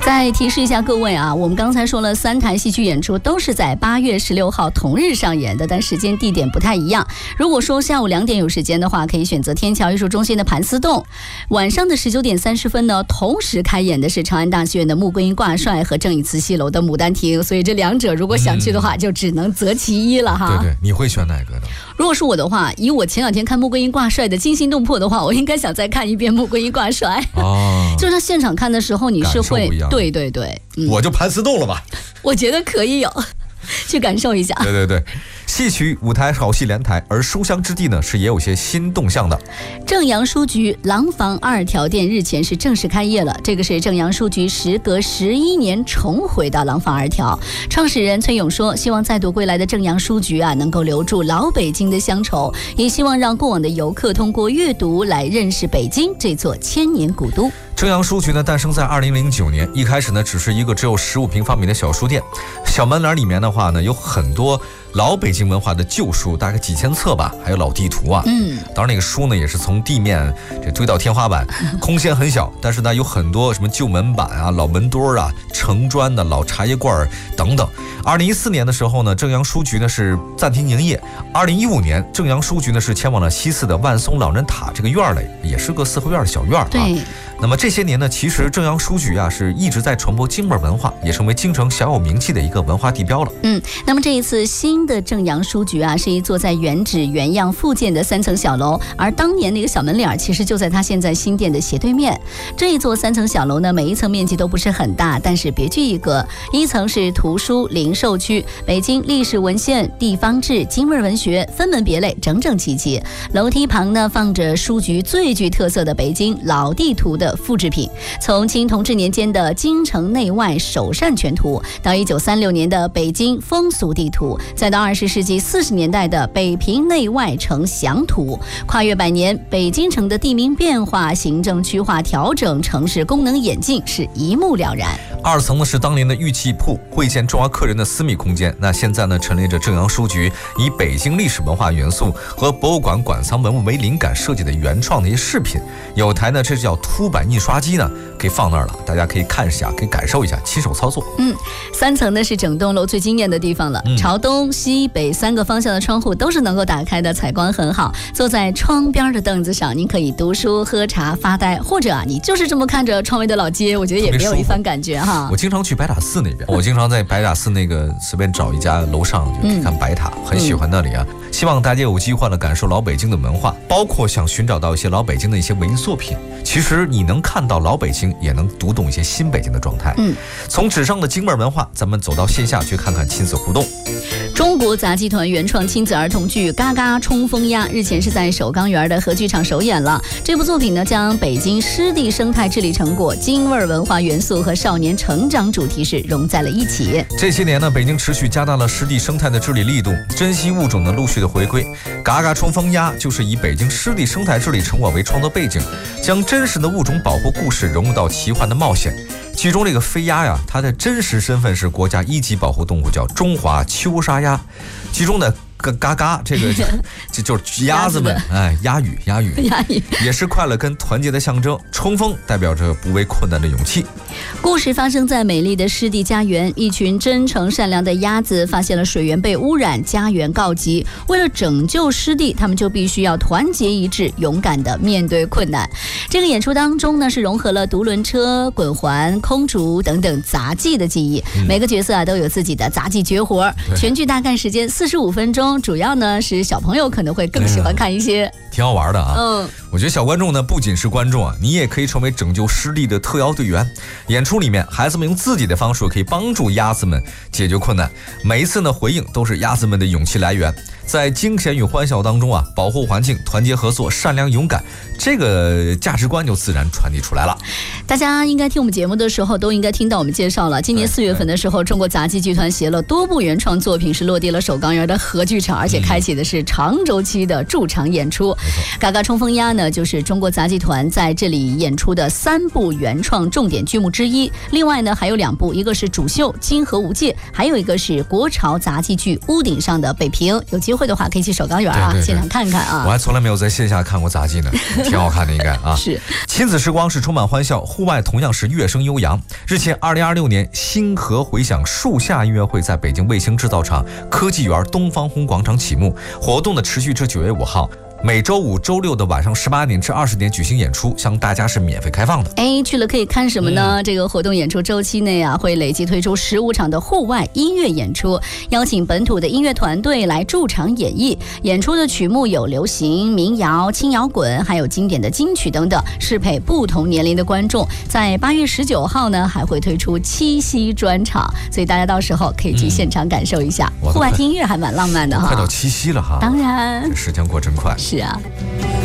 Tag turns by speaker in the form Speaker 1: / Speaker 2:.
Speaker 1: 再提示一下各位啊，我们刚才说了3台戏剧演出都是在8月16号同日上演的，但时间地点不太一样。如果说下午2点有时间的话，可以选择天桥艺术中心的盘丝洞。晚上的19点30分呢，同时开演的是长安大戏院的穆桂英挂帅和正义慈禧楼的牡丹亭，所以这2者如果想去的话，就只能择其一了哈。
Speaker 2: 对对，你会选哪个呢？
Speaker 1: 如果是我的话，以我前2天看穆桂英挂帅的惊心动魄的话，我应该想再看一遍穆桂英挂帅。哦，就是他现场看的时候，你是会对对对，
Speaker 2: 我就盘丝洞了吧。
Speaker 1: 我觉得可以有。去感受一下。
Speaker 2: 对对对，戏曲、舞台、好戏连台，而书香之地呢是也有些新动向的。
Speaker 1: 正阳书局廊坊2条店日前是正式开业了，这个是正阳书局时隔11年重回到廊坊2条。创始人崔勇说，希望再度归来的正阳书局啊，能够留住老北京的乡愁，也希望让过往的游客通过阅读来认识北京这座千年古都。
Speaker 2: 正阳书局呢，诞生在2009年，一开始呢，只是一个只有15平方米的小书店。小门脸里面的话呢，有很多老北京文化的旧书，大概几千册吧，还有老地图啊。当然那个书呢，也是从地面这堆到天花板，空间很小，但是呢，有很多什么旧门板啊、老门墩啊、城砖的老茶叶罐等等。2014年的时候呢，正阳书局呢是暂停营业。2015年，正阳书局呢是迁往了西四的万松老人塔这个院里，也是个四合院的小院啊。
Speaker 1: 对。
Speaker 2: 那么这些年呢，其实正阳书局啊是一直在传播京味文化，也成为京城小有名气的一个文化地标了。
Speaker 1: 那么这一次新的正阳书局啊，是一座在原址原样复建的3层小楼，而当年那个小门脸其实就在它现在新店的斜对面。这一座3层小楼呢，每一层面积都不是很大，但是别具一格。1层是图书零售区，北京历史文献、地方志、京味文学分门别类，整整齐齐。楼梯旁呢放着书局最具特色的北京老地图的复制品，从清同治年间的京城内外首善全图，到1936年的北京风俗地图，再到20世纪40年代的北平内外城详图，跨越100年，北京城的地名变化、行政区划调整、城市功能演进是一目了然。
Speaker 2: 2层呢是当年的玉器铺，会见重要客人的私密空间。那现在呢陈列着正阳书局以北京历史文化元素和博物馆馆藏文物为灵感设计的原创的一些饰品。有台呢这叫凸版印刷机呢，可以放那儿了，大家可以看一下，可以感受一下，亲手操作。
Speaker 1: 3层呢是整栋楼最惊艳的地方了，朝东西北3个方向的窗户都是能够打开的，采光很好。坐在窗边的凳子上，您可以读书、喝茶、发呆，或者你就是这么看着窗外的老街，我觉得也没有一番感觉哈。
Speaker 2: 我经常去白塔寺那边，我经常在白塔寺那个随便找一家楼上就看白塔，很喜欢那里啊。希望大家有机会了感受老北京的文化，包括想寻找到一些老北京的一些文艺作品。其实你能看到老北京，也能读懂一些新北京的状态。从纸上的京味文化，咱们走到线下去看看亲子互动。
Speaker 1: 中国杂技团原创亲子儿童剧《嘎嘎冲锋鸭》日前是在首钢园的核剧场首演了。这部作品呢，将北京湿地生态治理成果、京味文化元素和少年成长主题是融在了一起。
Speaker 2: 这些年呢，北京持续加大了湿地生态的治理力度，珍稀物种呢陆续的回归。嘎嘎冲锋鸭就是以北京湿地生态治理成果为创作背景，将真实的物种保护故事融入到奇幻的冒险。其中这个飞鸭呀，它的真实身份是国家1级保护动物，叫中华秋沙鸭。其中的嘎嘎这就是鸭子们，鸭语也是快乐跟团结的象征。冲锋代表着不畏困难的勇气。
Speaker 1: 故事发生在美丽的湿地家园，一群真诚善良的鸭子发现了水源被污染，家园告急。为了拯救湿地，他们就必须要团结一致，勇敢地面对困难。这个演出当中呢，是融合了独轮车、滚环、空竹等等杂技的技艺，每个角色都有自己的杂技绝活。全剧大概时间45分钟，主要呢是小朋友可能会更喜欢看一些，
Speaker 2: 挺好玩的啊。我觉得小观众呢不仅是观众啊，你也可以成为拯救湿地的特邀队员。演出里面，孩子们用自己的方式可以帮助鸭子们解决困难，每一次呢回应都是鸭子们的勇气来源。在惊险与欢笑当中啊，保护环境、团结合作、善良勇敢，这个价值观就自然传递出来了。
Speaker 1: 大家应该听我们节目的时候都应该听到我们介绍了，今年4月份的时候，中国杂技剧团携了多部原创作品是落地了首钢园的核剧场，而且开启的是长周期的驻场演出。嘎嘎冲锋鸭呢，就是中国杂技团在这里演出的3部原创重点剧目之一。另外呢，还有2部，一个是主秀《金河无界》，还有一个是国潮杂技剧《屋顶上的北平》。有机会的话，可以去首钢园啊，现场看看啊。
Speaker 2: 我还从来没有在线下看过杂技呢，挺好看的，应该啊。
Speaker 1: 是，
Speaker 2: 亲子时光是充满欢笑，户外同样是乐声悠扬。日前，2026年星河回响树下音乐会在北京卫星制造厂科技园东方红广场启幕，活动的持续至9月5号。每周5、周6的晚上18点至20点举行演出，向大家是免费开放的。
Speaker 1: 去了可以看什么呢？这个活动演出周期内啊，会累计推出15场的户外音乐演出，邀请本土的音乐团队来驻场演绎。演出的曲目有流行、民谣、轻摇滚，还有经典的金曲等等，适配不同年龄的观众。在8月19号呢，还会推出七夕专场，所以大家到时候可以去现场感受一下。户外听音乐还蛮浪漫的哈。
Speaker 2: 快到七夕了哈，
Speaker 1: 当然，
Speaker 2: 时间过真快。
Speaker 1: 是啊。